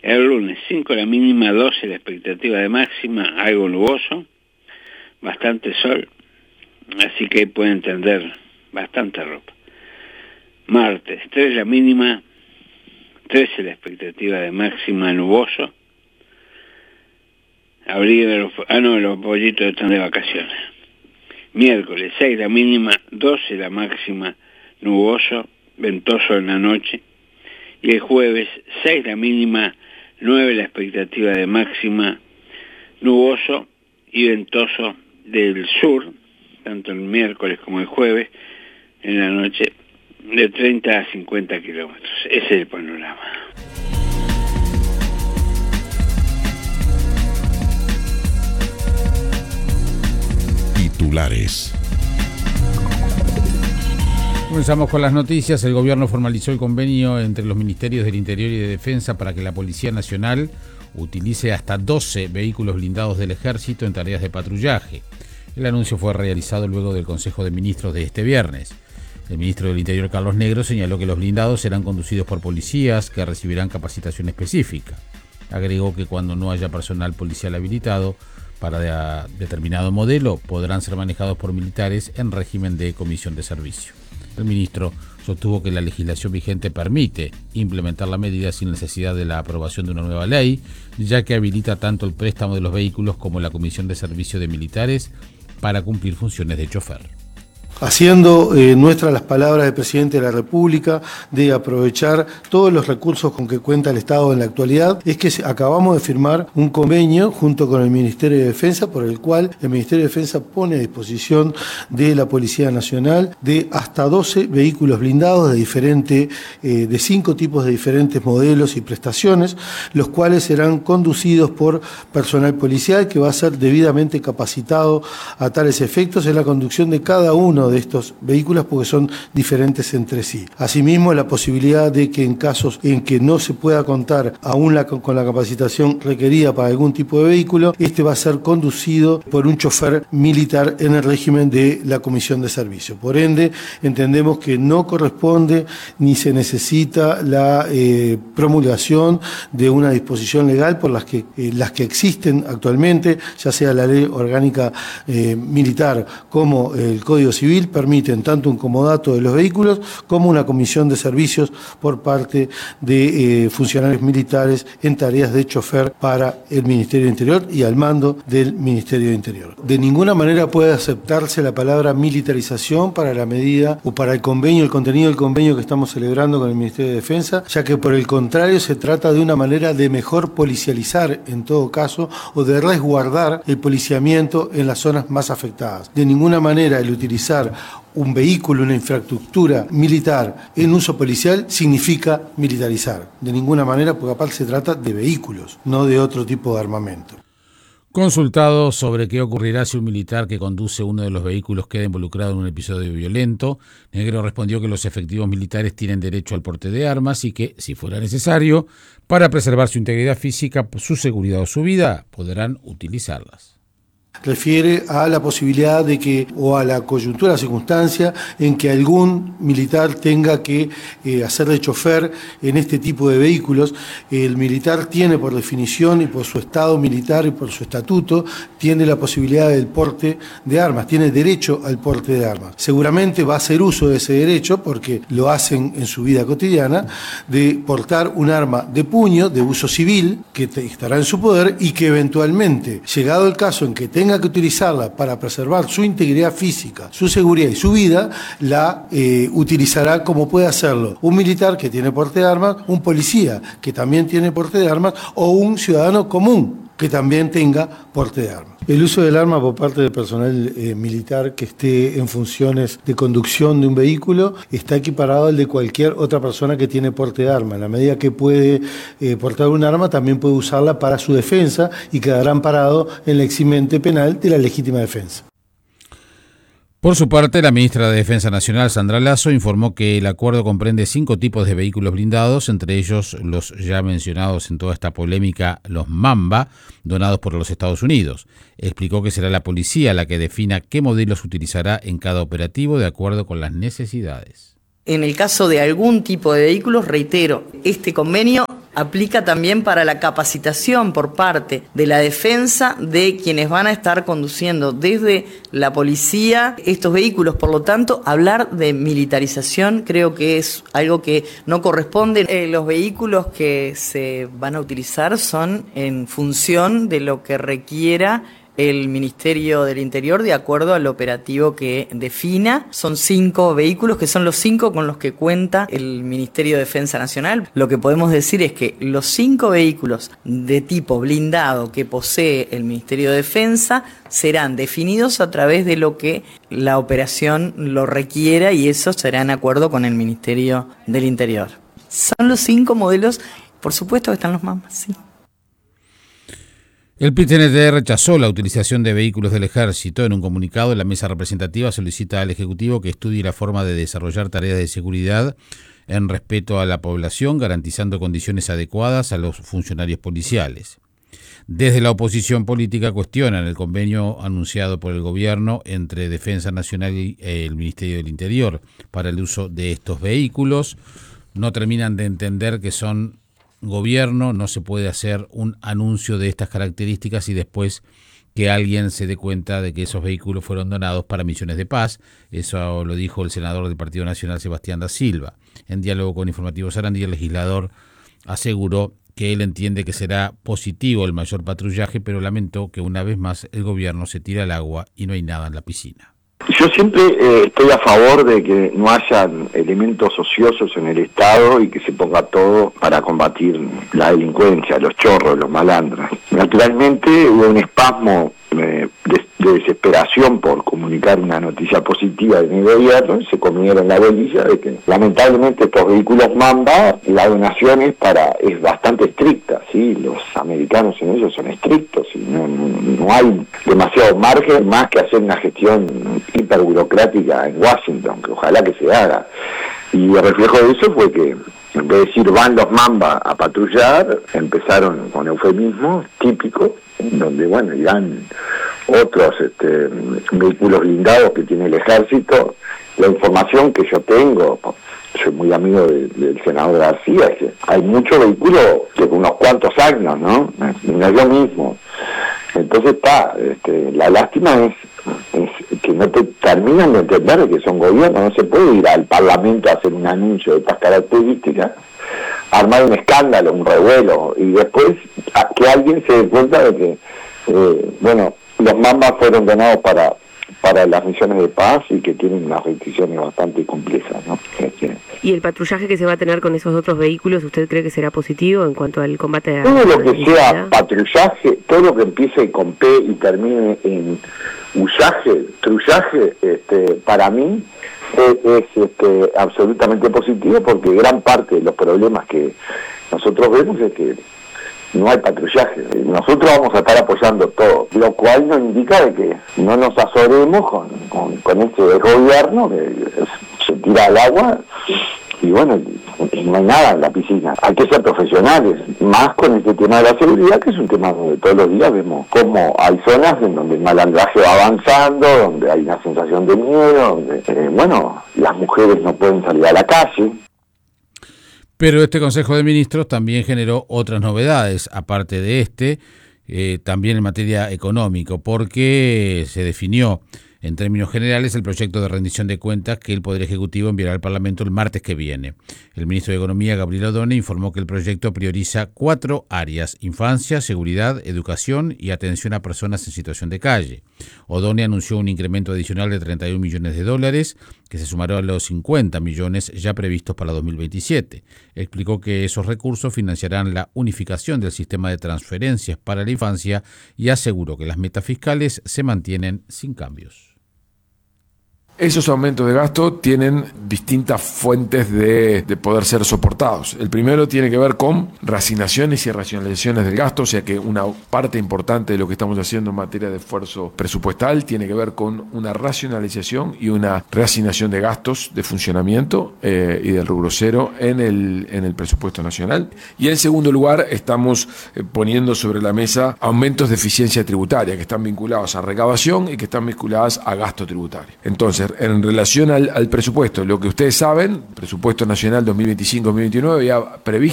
El lunes 5 la mínima, 12 la expectativa de máxima, algo nuboso, bastante sol, así que pueden tender bastante ropa. Martes 3 la mínima, 13 la expectativa de máxima, nuboso. Los pollitos están de vacaciones. Miércoles 6 la mínima, 12 la máxima, nuboso, ventoso en la noche. Y el jueves 6 la mínima, 9 la expectativa de máxima, nuboso y ventoso del sur, tanto el miércoles como el jueves, en la noche, de 30 a 50 kilómetros. Ese es el panorama. Titulares. Comenzamos con las noticias. El gobierno formalizó el convenio entre los Ministerios del Interior y de Defensa para que la Policía Nacional utilice hasta 12 vehículos blindados del Ejército en tareas de patrullaje. El anuncio fue realizado luego del Consejo de Ministros de este viernes. El ministro del Interior, Carlos Negro, señaló que los blindados serán conducidos por policías que recibirán capacitación específica. Agregó que cuando no haya personal policial habilitado para determinado modelo, podrán ser manejados por militares en régimen de comisión de servicio. El ministro sostuvo que la legislación vigente permite implementar la medida sin necesidad de la aprobación de una nueva ley, ya que habilita tanto el préstamo de los vehículos como la comisión de servicio de militares para cumplir funciones de chofer. Haciendo nuestras las palabras del presidente de la República de aprovechar todos los recursos con que cuenta el Estado en la actualidad, es que acabamos de firmar un convenio junto con el Ministerio de Defensa, por el cual el Ministerio de Defensa pone a disposición de la Policía Nacional de hasta 12 vehículos blindados de 5 tipos de diferentes modelos y prestaciones, los cuales serán conducidos por personal policial que va a ser debidamente capacitado a tales efectos en la conducción de cada uno de estos vehículos, porque son diferentes entre sí. Asimismo, la posibilidad de que en casos en que no se pueda contar aún con la capacitación requerida para algún tipo de vehículo, este va a ser conducido por un chofer militar en el régimen de la comisión de servicio. Por ende, entendemos que no corresponde ni se necesita la promulgación de una disposición legal por las que existen actualmente, ya sea la ley orgánica militar como el Código Civil, permiten tanto un comodato de los vehículos como una comisión de servicios por parte de funcionarios militares en tareas de chofer para el Ministerio de Interior y al mando del Ministerio de Interior. De ninguna manera puede aceptarse la palabra militarización para la medida o para el convenio, el contenido del convenio que estamos celebrando con el Ministerio de Defensa, ya que por el contrario se trata de una manera de mejor policializar en todo caso o de resguardar el policiamiento en las zonas más afectadas. De ninguna manera el utilizar un vehículo, una infraestructura militar en uso policial significa militarizar. De ninguna manera, porque aparte se trata de vehículos, no de otro tipo de armamento. Consultado sobre qué ocurrirá si un militar que conduce uno de los vehículos queda involucrado en un episodio violento, Negro respondió que los efectivos militares tienen derecho al porte de armas y que, si fuera necesario, para preservar su integridad física, su seguridad o su vida, podrán utilizarlas. Refiere a la posibilidad de que, o a la coyuntura, circunstancia en que algún militar tenga que hacer de chofer en este tipo de vehículos. El militar tiene por definición y por su estado militar y por su estatuto, tiene la posibilidad del porte de armas, tiene derecho al porte de armas. Seguramente va a hacer uso de ese derecho, porque lo hacen en su vida cotidiana, de portar un arma de puño, de uso civil, que estará en su poder y que eventualmente, llegado el caso en que tenga que utilizarla para preservar su integridad física, su seguridad y su vida, la utilizará como puede hacerlo un militar que tiene porte de armas, un policía que también tiene porte de armas o un ciudadano común que también tenga porte de armas. El uso del arma por parte del personal militar que esté en funciones de conducción de un vehículo está equiparado al de cualquier otra persona que tiene porte de arma. En la medida que puede portar un arma, también puede usarla para su defensa y quedará amparado en la eximente penal de la legítima defensa. Por su parte, la ministra de Defensa Nacional, Sandra Lasso, informó que el acuerdo comprende 5 tipos de vehículos blindados, entre ellos los ya mencionados en toda esta polémica, los Mamba, donados por los Estados Unidos. Explicó que será la policía la que defina qué modelos utilizará en cada operativo de acuerdo con las necesidades. En el caso de algún tipo de vehículos, reitero, este convenio aplica también para la capacitación por parte de la defensa de quienes van a estar conduciendo desde la policía estos vehículos. Por lo tanto, hablar de militarización creo que es algo que no corresponde. Los vehículos que se van a utilizar son en función de lo que requiera el Ministerio del Interior de acuerdo al operativo que defina. Son 5 vehículos que son los 5 con los que cuenta el Ministerio de Defensa Nacional. Lo que podemos decir es que los 5 vehículos de tipo blindado que posee el Ministerio de Defensa serán definidos a través de lo que la operación lo requiera, y eso será en acuerdo con el Ministerio del Interior. Son los 5 modelos, por supuesto que están los Mamba, sí. El PIT-CNT rechazó la utilización de vehículos del Ejército. En un comunicado, la mesa representativa solicita al Ejecutivo que estudie la forma de desarrollar tareas de seguridad en respeto a la población, garantizando condiciones adecuadas a los funcionarios policiales. Desde la oposición política cuestionan el convenio anunciado por el gobierno entre Defensa Nacional y el Ministerio del Interior para el uso de estos vehículos. No terminan de entender que son gobierno, no se puede hacer un anuncio de estas características y después que alguien se dé cuenta de que esos vehículos fueron donados para misiones de paz. Eso lo dijo el senador del Partido Nacional, Sebastián da Silva. En diálogo con Informativo Sarandí, el legislador aseguró que él entiende que será positivo el mayor patrullaje, pero lamentó que una vez más el gobierno se tira al agua y no hay nada en la piscina. Yo siempre estoy a favor de que no hayan elementos ociosos en el Estado y que se ponga todo para combatir la delincuencia, los chorros, los malandras. Naturalmente hubo un espasmo de desesperación por comunicar una noticia positiva de mi gobierno y se comieron la delicia de que lamentablemente estos vehículos Mamba, la donación es bastante estricta, ¿sí? Los americanos en ellos son estrictos y no hay demasiado margen más que hacer una gestión hiperburocrática en Washington, que ojalá que se haga. Y el reflejo de eso fue que en vez de decir van los Mamba a patrullar, empezaron con eufemismos típicos, donde bueno, irán otros vehículos blindados que tiene el ejército. La información que yo tengo, soy muy amigo del senador García, es que hay muchos vehículos de unos cuantos años, ¿no? No es lo mismo. Entonces la lástima es que no te terminan de entender que son gobiernos. No se puede ir al Parlamento a hacer un anuncio de estas características, armar un escándalo, un revuelo, y después que alguien se dé cuenta de que los Mambas fueron donados para las misiones de paz y que tienen unas restricciones bastante complejas, ¿no? ¿Y el patrullaje que se va a tener con esos otros vehículos, usted cree que será positivo en cuanto al combate a todo lo que sea patrullaje, todo lo que empiece con P y termine en trullaje, para mí es absolutamente positivo, porque gran parte de los problemas que nosotros vemos es que no hay patrullaje. Nosotros vamos a estar apoyando todo, lo cual nos indica de que no nos azoremos con este gobierno que se tira al agua y bueno, no hay nada en la piscina. Hay que ser profesionales, más con este tema de la seguridad, que es un tema donde todos los días vemos cómo hay zonas en donde el malandraje va avanzando, donde hay una sensación de miedo, donde las mujeres no pueden salir a la calle. Pero este Consejo de Ministros también generó otras novedades, aparte de también en materia económica, porque se definió en términos generales el proyecto de rendición de cuentas que el Poder Ejecutivo enviará al Parlamento el martes que viene. El ministro de Economía, Gabriel Odone, informó que el proyecto prioriza 4 áreas: infancia, seguridad, educación y atención a personas en situación de calle. Odone anunció un incremento adicional de $31 millones, que se sumará a los 50 millones ya previstos para 2027. Explicó que esos recursos financiarán la unificación del sistema de transferencias para la infancia y aseguró que las metas fiscales se mantienen sin cambios. Esos aumentos de gasto tienen distintas fuentes de poder ser soportados. El primero tiene que ver con reasignaciones y racionalizaciones del gasto, o sea que una parte importante de lo que estamos haciendo en materia de esfuerzo presupuestal tiene que ver con una racionalización y una reasignación de gastos de funcionamiento y del rubro cero en el presupuesto nacional. Y en segundo lugar, estamos poniendo sobre la mesa aumentos de eficiencia tributaria que están vinculados a recaudación y que están vinculados a gasto tributario. Entonces, En relación al presupuesto, lo que ustedes saben, presupuesto nacional 2025-2029 ya previsto